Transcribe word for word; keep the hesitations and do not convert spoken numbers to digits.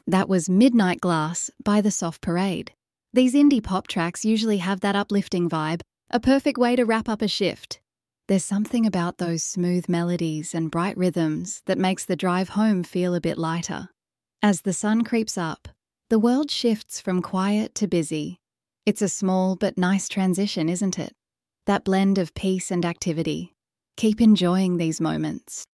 That was Midnight Glass by The Soft Parade. These indie pop tracks usually have that uplifting vibe, a perfect way to wrap up a shift. There's something about those smooth melodies and bright rhythms that makes the drive home feel a bit lighter. As the sun creeps up, the world shifts from quiet to busy. It's a small but nice transition, isn't it? That blend of peace and activity. Keep enjoying these moments.